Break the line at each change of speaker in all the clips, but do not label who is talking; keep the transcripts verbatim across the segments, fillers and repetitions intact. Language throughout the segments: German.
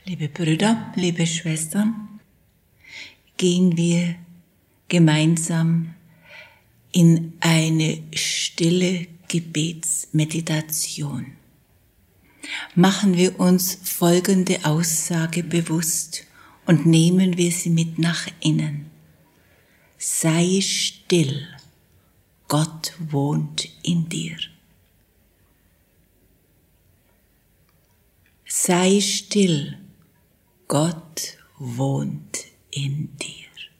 Liebe Brüder, liebe Schwestern, gehen wir gemeinsam in eine stille Gebetsmeditation. Machen wir uns folgende Aussage bewusst und nehmen wir sie mit nach innen. Sei still, Gott wohnt in dir. Sei still, Gott wohnt in dir.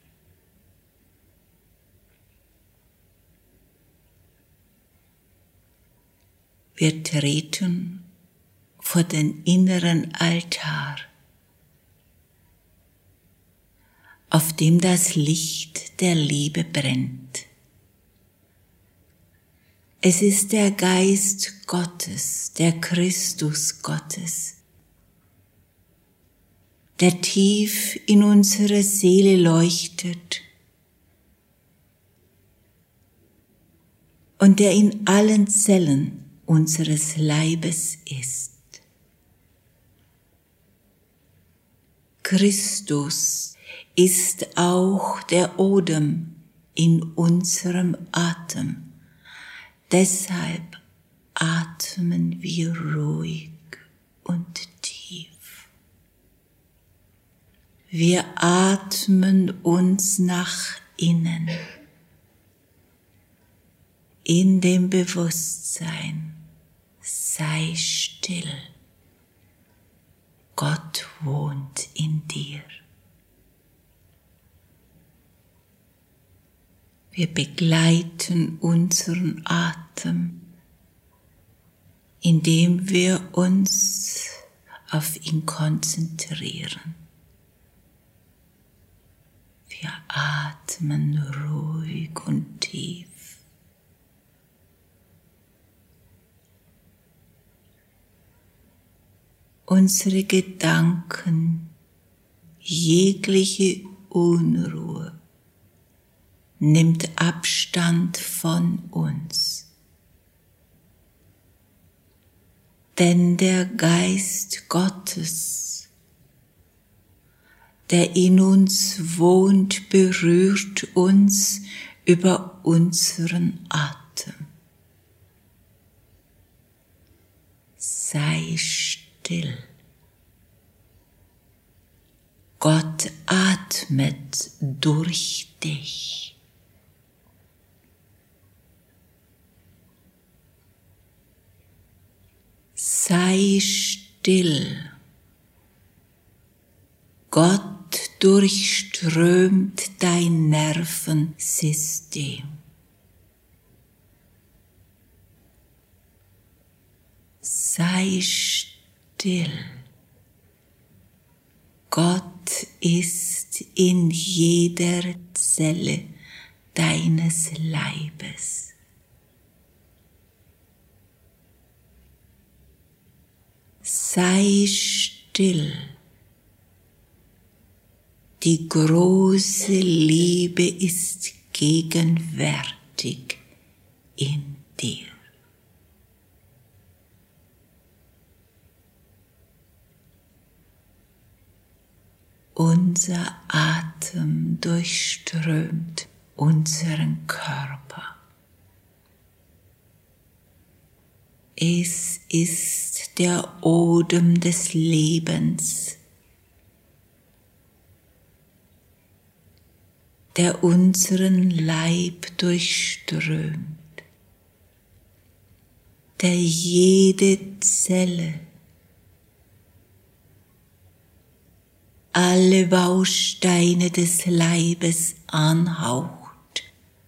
Wir treten vor den inneren Altar, auf dem das Licht der Liebe brennt. Es ist der Geist Gottes, der Christus Gottes, der tief in unsere Seele leuchtet und der in allen Zellen unseres Leibes ist. Christus ist auch der Odem in unserem Atem. Deshalb atmen wir ruhig und tief. Wir atmen uns nach innen, in dem Bewusstsein, sei still, Gott wohnt in dir. Wir begleiten unseren Atem, indem wir uns auf ihn konzentrieren. Wir atmen ruhig und tief. Unsere Gedanken, jegliche Unruhe, nimmt Abstand von uns. Denn der Geist Gottes, der in uns wohnt, berührt uns über unseren Atem. Sei still. Gott atmet durch dich. Sei still. Gott durchströmt dein Nervensystem. Sei still. Gott ist in jeder Zelle deines Leibes. Sei still. Die große Liebe ist gegenwärtig in dir. Unser Atem durchströmt unseren Körper. Es ist der Odem des Lebens, der unseren Leib durchströmt, der jede Zelle, alle Bausteine des Leibes anhaucht,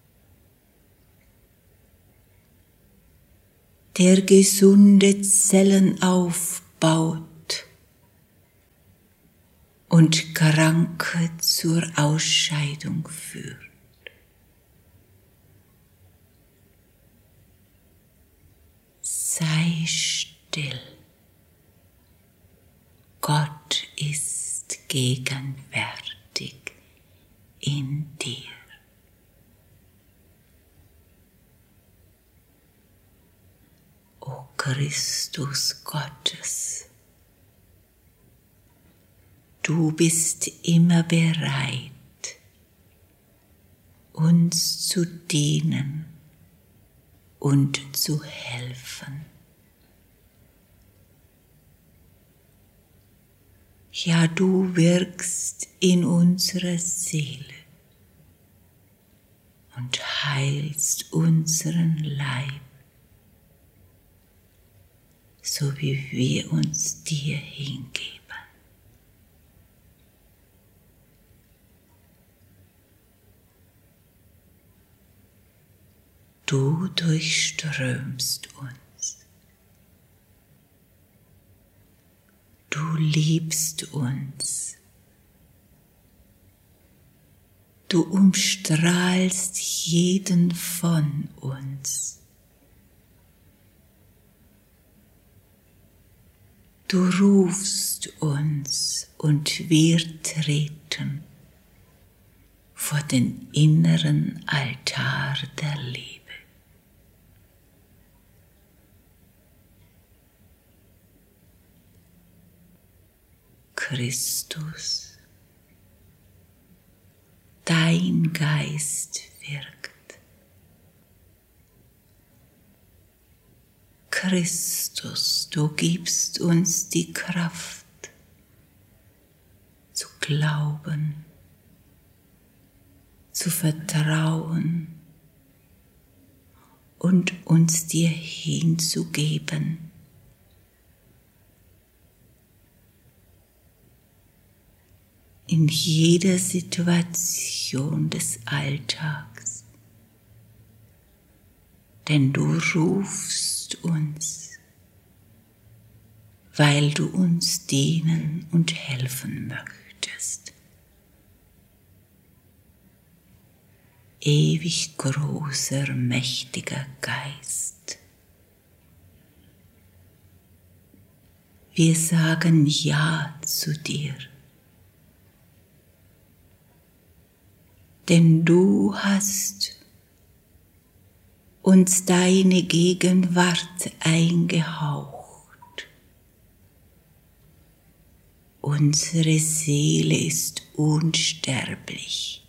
der gesunde Zellen aufbaut und Kranke zur Ausscheidung führt. Sei still. Gott ist gegenwärtig in dir. O Christus Gottes, Du bist immer bereit, uns zu dienen und zu helfen. Ja, du wirkst in unserer Seele und heilst unseren Leib, so wie wir uns dir hingeben. Du durchströmst uns. Du liebst uns. Du umstrahlst jeden von uns. Du rufst uns und wir treten vor den inneren Altar der Liebe. Christus, dein Geist wirkt. Christus, du gibst uns die Kraft zu glauben, zu vertrauen und uns dir hinzugeben. In jeder Situation des Alltags, denn du rufst uns, weil du uns dienen und helfen möchtest. Ewig großer, mächtiger Geist, wir sagen Ja zu dir. Denn du hast uns deine Gegenwart eingehaucht. Unsere Seele ist unsterblich.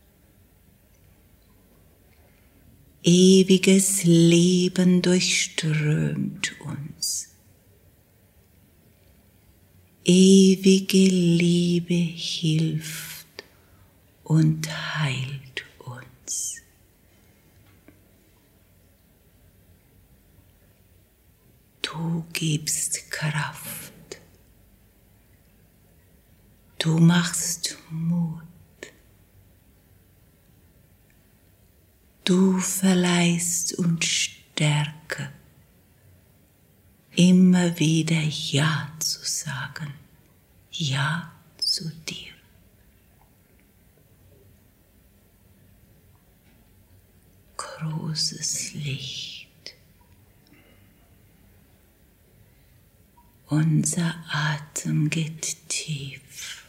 Ewiges Leben durchströmt uns. Ewige Liebe hilft und heilt uns. Du gibst Kraft. Du machst Mut. Du verleihst uns Stärke, immer wieder Ja zu sagen, Ja zu dir. Großes Licht. Unser Atem geht tief.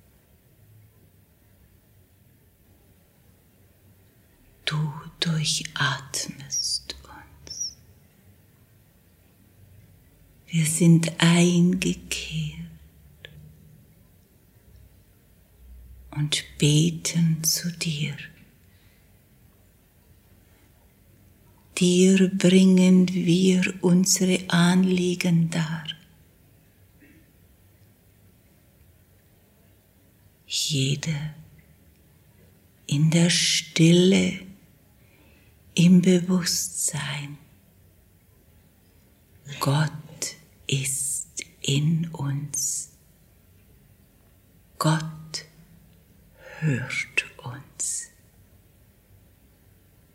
Du durchatmest uns. Wir sind eingekehrt und beten zu dir. Dir bringen wir unsere Anliegen dar. Jeder in der Stille, im Bewusstsein. Gott ist in uns. Gott hört uns.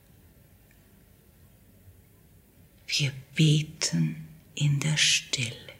Wir beten in der Stille.